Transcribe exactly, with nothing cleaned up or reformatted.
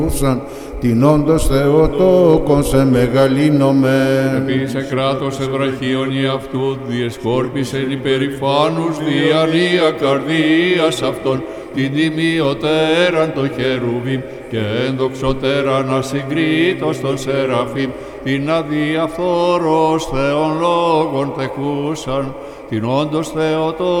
την όντως Θεοτόκον σε μεγαλύνομεν. Επίσε κράτος ευραχίων η αυτού διεσκόρπισεν υπερηφάνους διανία καρδίας αυτών, την τιμιωτέραν το χερουβίμ και ενδοξωτέραν ασυγκρίτως των σεραφείμ, την αδιαφθόρος Θεών λόγων τεκούσαν, την όντως Θεοτόκον